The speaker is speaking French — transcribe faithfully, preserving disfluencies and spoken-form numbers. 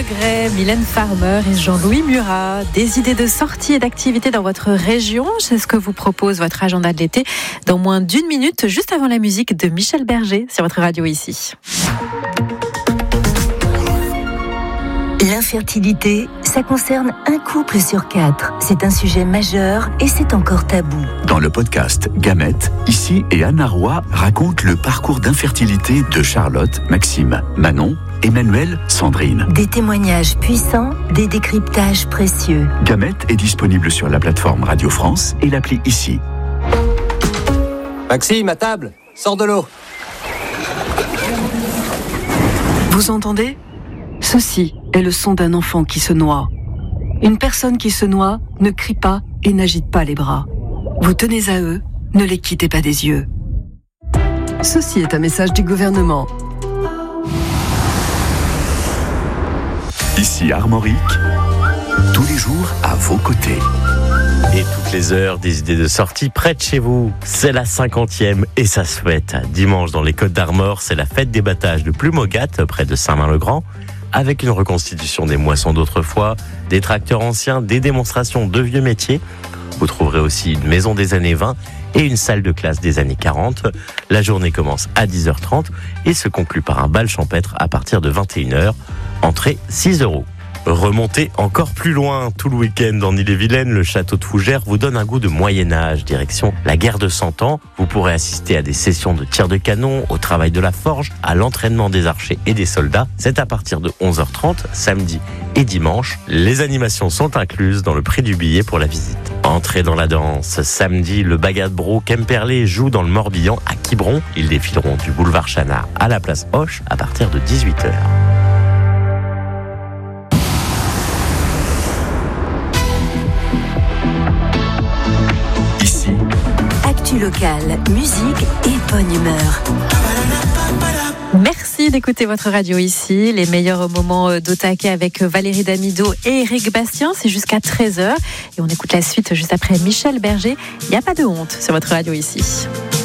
Gray, Mylène Farmer et Jean-Louis Murat. Des idées de sorties et d'activités dans votre région, c'est ce que vous propose votre agenda de l'été dans moins d'une minute, juste avant la musique de Michel Berger sur votre radio ici. L'infertilité, ça concerne un couple sur quatre. C'est un sujet majeur et c'est encore tabou. Dans le podcast Gamètes, ici et Anna Roy raconte le parcours d'infertilité de Charlotte, Maxime, Manon, Emmanuel, Sandrine. Des témoignages puissants, des décryptages précieux. Gamètes est disponible sur la plateforme Radio France et l'appli Ici. Maxime, à table, sors de l'eau. Vous entendez ? Ceci est le son d'un enfant qui se noie. Une personne qui se noie ne crie pas et n'agite pas les bras. Vous tenez à eux, ne les quittez pas des yeux. Ceci est un message du gouvernement. Ici Armorique, tous les jours à vos côtés. Et toutes les heures, des idées de sortie près de chez vous. C'est la cinquantième et ça se fête. Dimanche, dans les Côtes d'Armor, c'est la fête des battages de Plumogat, près de Saint-Main-le-Grand, avec une reconstitution des moissons d'autrefois, des tracteurs anciens, des démonstrations de vieux métiers. Vous trouverez aussi une maison des années vingt et une salle de classe des années quarante. La journée commence à dix heures trente et se conclut par un bal champêtre à partir de vingt et une heures. Entrée six euros. Remontez encore plus loin, tout le week-end en Ille-et-Vilaine, le château de Fougères vous donne un goût de Moyen-Âge, direction la guerre de Cent Ans. Vous pourrez assister à des sessions de tir de canon, au travail de la forge, à l'entraînement des archers et des soldats. C'est à partir de onze heures trente, samedi et dimanche. Les animations sont incluses dans le prix du billet pour la visite. Entrez dans la danse. Samedi, le Bagat Bro Kemperlé joue dans le Morbihan à Quiberon. Ils défileront du boulevard Chanard à la place Hoche à partir de dix-huit heures. Actu locale, musique et bonne humeur. Merci d'écouter votre radio ici. Les meilleurs moments d'Otaké avec Valérie Damido et Eric Bastien, c'est jusqu'à treize heures. Et on écoute la suite juste après Michel Berger. Il n'y a pas de honte sur votre radio ici.